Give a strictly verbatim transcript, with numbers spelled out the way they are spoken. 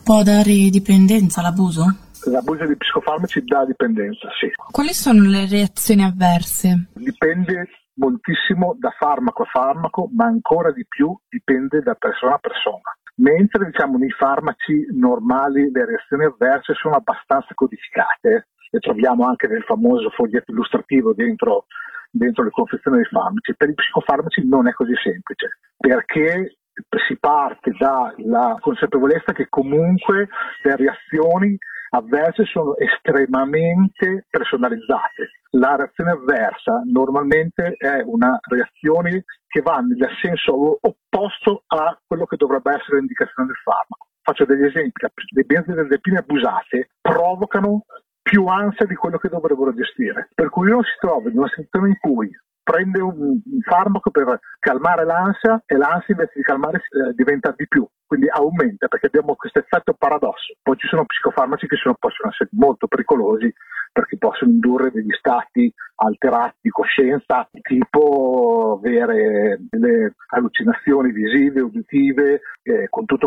Può dare dipendenza l'abuso? L'abuso di psicofarmaci dà dipendenza, sì. Quali sono le reazioni avverse? Dipende moltissimo da farmaco a farmaco, ma ancora di più dipende da persona a persona. Mentre diciamo nei farmaci normali le reazioni avverse sono abbastanza codificate, le troviamo anche nel famoso foglietto illustrativo dentro, dentro le confezioni dei farmaci, per i psicofarmaci non è così semplice, perché si parte dalla consapevolezza che comunque le reazioni avverse sono estremamente personalizzate. La reazione avversa normalmente è una reazione che va nel senso opposto a quello che dovrebbe essere l'indicazione del farmaco. Faccio degli esempi: le benzodiazepine abusate provocano più ansia di quello che dovrebbero gestire, per cui uno si trova in una situazione in cui prende un, un farmaco per calmare l'ansia e l'ansia invece di calmare eh, diventa di più, quindi aumenta, perché abbiamo questo effetto paradosso. Poi ci sono psicofarmaci che sono, possono essere molto pericolosi perché possono indurre degli stati alterati di coscienza, tipo avere delle allucinazioni visive, uditive, eh, con tutto